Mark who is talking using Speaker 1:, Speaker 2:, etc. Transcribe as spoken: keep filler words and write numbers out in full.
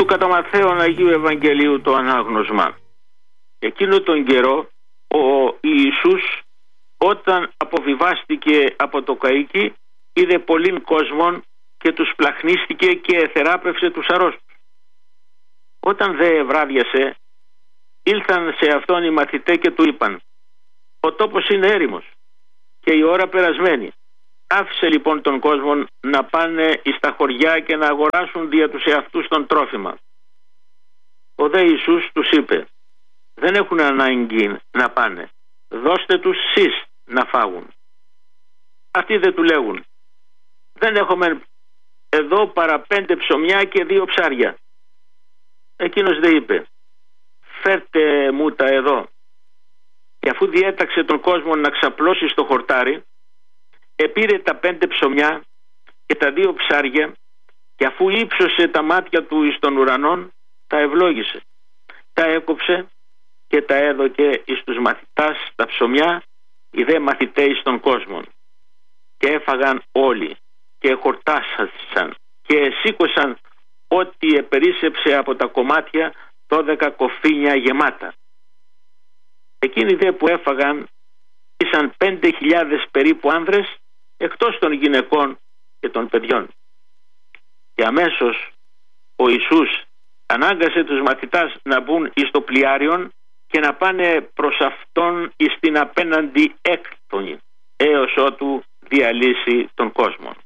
Speaker 1: του κατά Αγίου Ευαγγελίου το ανάγνωσμα. Εκείνο τον καιρό ο Ιησούς, όταν αποβιβάστηκε από το καΐκι, είδε πολλήν κόσμον και τους πλαχνίστηκε και εθεράπευσε τους αρρώστους. Όταν δε βράδιασε, ήλθαν σε αυτόν οι μαθητές και του είπαν: ο τόπος είναι έρημος και η ώρα περασμένη. Άφησε λοιπόν τον κόσμο να πάνε εις τα χωριά και να αγοράσουν δια τους εαυτούς τον τρόφιμα. Ο δε Ιησούς τους είπε: δεν έχουν ανάγκη να πάνε, δώστε τους σεις να φάγουν. Αυτοί δε του λέγουν: δεν έχουμε εδώ παρά πέντε ψωμιά και δύο ψάρια. Εκείνος δε είπε: φέρτε μου τα εδώ. Και αφού διέταξε τον κόσμο να ξαπλώσει στο χορτάρι, επήρε τα πέντε ψωμιά και τα δύο ψάρια, και αφού ύψωσε τα μάτια του εις των ουρανών, τα ευλόγησε, τα έκοψε και τα έδωκε εις τους μαθητάς τα ψωμιά, οι δε μαθητές εις των κόσμων. Και έφαγαν όλοι και χορτάσασαν και σήκωσαν ό,τι επερίσσεψε από τα κομμάτια, δώδεκα κοφίνια γεμάτα. Εκείνοι δε που έφαγαν ήσαν πέντε χιλιάδες περίπου άνδρες, εκτός των γυναικών και των παιδιών. Και αμέσως ο Ιησούς ανάγκασε τους μαθητάς να μπουν εις το πλοιάριον και να πάνε προς αυτόν εις την απέναντι έκτονη, έως ότου διαλύσει τον κόσμο.